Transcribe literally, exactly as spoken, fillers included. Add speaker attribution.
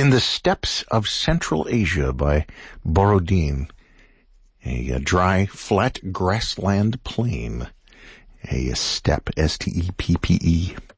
Speaker 1: In the Steppes of Central Asia by Borodin. A, a dry, flat grassland plain. A, a steppe, S T E P P E.